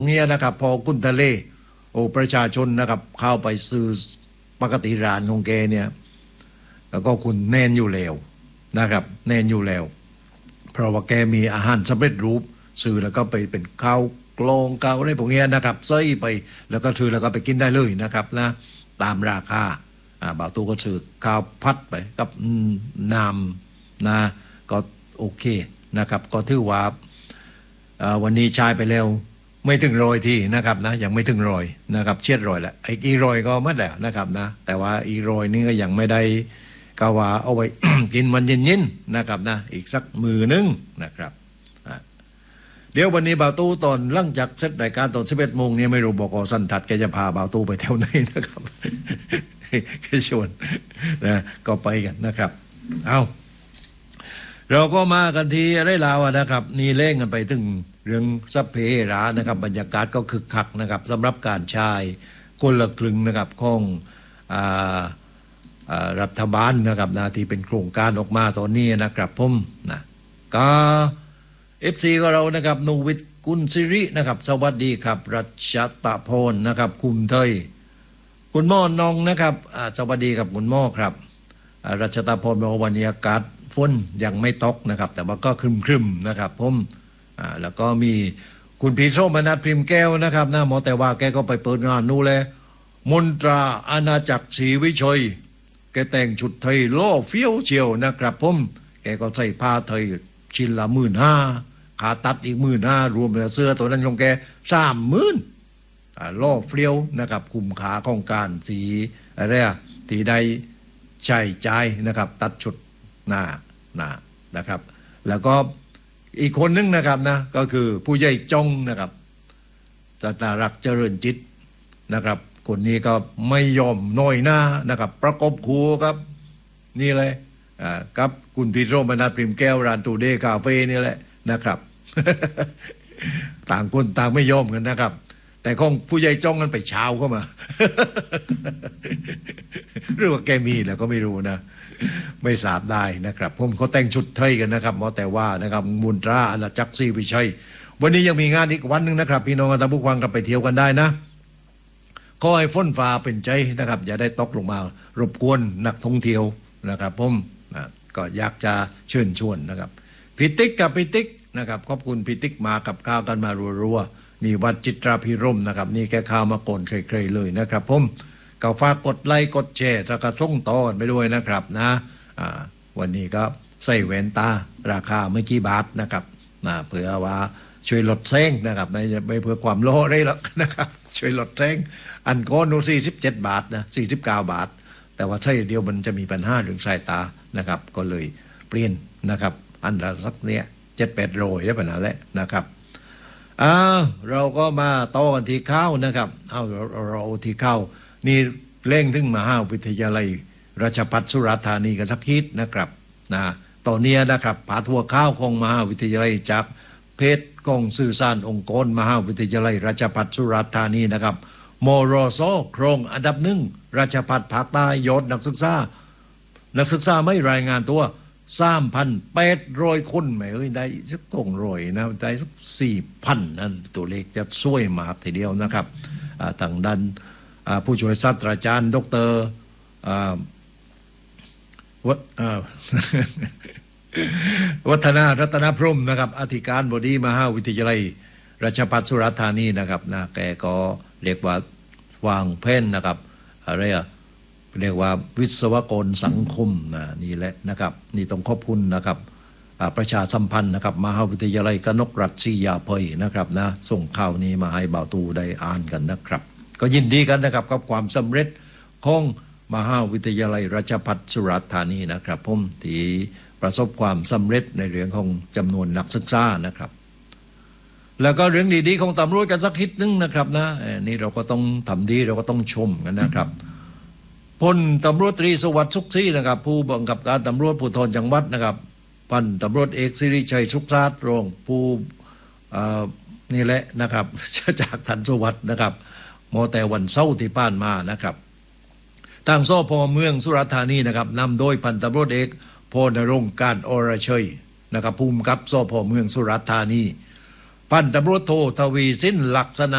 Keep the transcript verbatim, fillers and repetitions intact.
เนี่ยนะครับพอกุ้นทะเลโอ้ประชาชนนะครับเข้าไปซื้อปกติร้านของแกเนี่ยแล้วก็คุณแน่นอยู่แล้วนะครับแน่นอยู่แล้วเพราะว่าแกมีอาหารสำเร็จรูปซื้อแล้วก็ไปเป็นข้าวกลองข้าวอะไรพวกนี้นะครับใส่ไปแล้วก็ซื้อแล้วก็ไปกินได้เลยนะครับนะตามราคาอ่าบ่าวตู้ก็ซื้อข้าวพัดไปกับน้ำนะก็โอเคนะครับก็ถือว่าวันนี้ใช้ไปแล้วไม่ถึงรอยที่นะครับนะยังไม่ถึงรอยนะครับเชียดรอยแหละไอ้อีรอยก็มัดแล้วนะครับนะแต่ว่าอีรอยนี่ก็ยังไม่ได้ก็ว่าเอาไว้ กินวันเย็นๆนะครับนะอีกสักมือนึงนะครับเดี๋ยววันนี้บ่าวตู้ตอนหลังจากเสร็จรายการตอนสิบเอ็ดโมงเนี่ยไม่รู้บอกอสันทัดแกจะพาบ่าวตู้ไปแถวไหนนะครับแกชวนนะก็ไปกันนะครับเอาเราก็มากันทีอะไรลาวนะครับนี่เล่งกันไปถึงเรื่องซับเพรานะครับบรรยากาศก็คึกคักนะครับสำหรับการใช้คนละครึ่งนะครับของรัฐบาลนะครับนะที่เป็นโครงการออกมาตอนนี้นะครับผมนะก็เอฟซีของเรานะครับนูวิทย์กุลศิรินะครับสวัสดีครับรัชตะพลนะครับคุมเทยคุณหม้อนองนะครับสวัสดีครับคุณหม้อครับรัชตะพลบอกวันนี้อากาศฝนยังไม่ตกนะครับแต่ว่าก็ครึมๆนะครับผมอ่าแล้วก็มีคุณพีโชมนัทพิมพ์แก้วนะครับนะหมอแต่ว่าแกก็ไปเปิดงานนู่นเลยมนตราอาณาจักรศรีวิชัยแกแต่งชุดไทยโล่เฟี้ยวเชียวนะครับผมแกก็ใส่ผ้าไทยชิ้นละหมื่นห้าขาตัดอีกหมื่นห้ารวมแล้วเสื้อตัวนั้นของแกสามหมื่นโล่เฟี้ยวนะครับคุมขาของการสีอะไรอะสีใดใช่ใจนะครับตัดชุดหน้าหน้านะครับแล้วก็อีกคนนึงนะครับนะก็คือผู้ใหญ่จงนะครับสตารักเจริญจิตนะครับคนนี้ก็ไม่ยอมน้อยหน้านะครับประกบคู่ครับนี่เลยอ่ากับคุณพีโรมนัทพริมแก้วร้านตูเดคาเฟ่นี่แหละนะครับ ต่างคนต่างไม่ยอมกันนะครับแต่ของผู้ใหญ่จ้องกันไปเช้าเข้ามา หรือว่าแกมีแล้วก็ไม่รู้นะไม่ทราบได้นะครับผมเขาแต่งชุดไทยกันนะครับหมอแต่ว่านะครับมุนตราอาณาจักรศรีวิชัยวันนี้ยังมีงานอีกวันหนึ่งนะครับพี่น้องท่านผู้ฟังกลับไปเที่ยวกันได้นะขอให้ฝนฟ้าเป็นใจนะครับอย่าได้ตกลงมารบกวนนักท่องเที่ยวนะครับผมนะก็อยากจะเชิญชวนนะครับพิติกกับพิติกนะครับขอบคุณพิติกมากับข้าวกันมารัวๆนี่วัดจิตราพิรมนะครับนี่แกข้าวมาก่อนเคยๆเลยนะครับผมก็ฝากกดไลค์กดแชร์แล้วก็ส่งต่อกันไปด้วยนะครับนะวันนี้ก็ใส่แว่นตาราคาไม่กี่บาทนะครับนะเผื่อว่าช่วยลดแซงนะครับไม่ไม่เพื่อความโลภได้หรอกนะครับช่วยลดแซงอันก้อนนูสี่สิบเจ็ดบาทนะสี่สิบเก้าบาทแต่ว่าใช่เดียวมันจะมีปัญหาเรื่องสายตานะครับก็เลยเปลี่ยนนะครับอันละสักเนี้ยเจ็ดแปดโรยได้ปัญหาแล้วนะครับอ้าวเราก็มาต่อกันที่ข้าวนะครับเอาเราที่ข้าวนี่เร่งถึงมหาวิทยาลัยราชภัฏสุราษฎร์ธานีกันสักทีนะครับนะตอนนี้นะครับผาทัวข้าวของมหาวิทยาลัยจากเพจกองสื่อสารองค์กรมหาวิทยาลัยราชภัฏสุราษฎร์ธานีนะครับมรสโครงอันดับหนึ่งราชภัฏภาคใต้ยอดนักศึกษานักศึกษาไม่รายงานตัวสามพันแปดร้อยคนไหมเอ้ยได้สักตรงร้อยนะได้สักสี่พันนะตัวเลขจะช่วยมากทีเดียวนะครับทางด้านผู้ช่วยศาสตราจารย์ดรวัฒนารัตนพรหมนะครับอธิการบดีมหาวิทยาลัยราชภัฏสุราษฎร์ธานีนะครับนะแกก็เรียกว่าวางแผนนะครับอะไรอะเรียกว่าวิศวกรสังคมนะนี่แหละนะครับนี่ต้องขอบคุณนะครับประชาสัมพันธ์นะครับมหาวิทยาลัยกนกรัฐศรียาภัยนะครับนะส่งข่าวนี้มาให้บ่าวตูได้อ่านกันนะครับก็ยินดีกันนะครับกับความสำเร็จของมหาวิทยาลัยราชภัฏสุราษฎร์ธานีนะครับผมที่ประสบความสำเร็จในเรื่องของจำนวนนักศึกษานะครับแล้วก็เรื่องดีๆของตำรวจกันสักนิดนึงนะครับนะนี่เราก็ต้องทำดีเราก็ต้องชมกันนะครับพลตำรวจตรีสวัสดิ์สุขศรีนะครับผู้บังคับการตำรวจภูธรจังหวัดนะครับพันตำรวจเอกสิริชัยสุขศาสตร์รองผู้นี่แหละนะครับจากทันสวัสดิ์นะครับมอแต่วันเสาร์ที่ผ่านมานะครับทางสพเมืองสุราษฎร์ธานีนะครับนำโดยพันตำรวจเอกพลนรงค์การอรชัยนะครับผู้กำกับสพเมืองสุราษฎร์ธานีพันตำรวจโททวีสินลักษณะ